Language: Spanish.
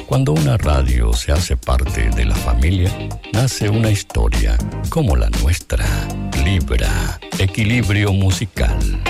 Cuando una radio se hace parte de la familia, nace una historia como la nuestra. Libra, equilibrio musical.